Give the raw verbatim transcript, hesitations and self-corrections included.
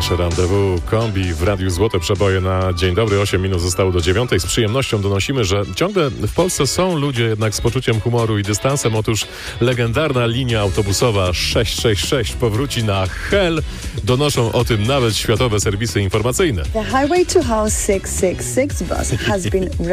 nasze rendezvous kombi w Radiu Złote Przeboje na dzień dobry. osiem minut zostało do dziewiątej. Z przyjemnością donosimy, że ciągle w Polsce są ludzie jednak z poczuciem humoru i dystansem. Otóż legendarna linia autobusowa sześć sześć sześć powróci na Hel. Donoszą o tym nawet światowe serwisy informacyjne. The Highway to House six six six bus has been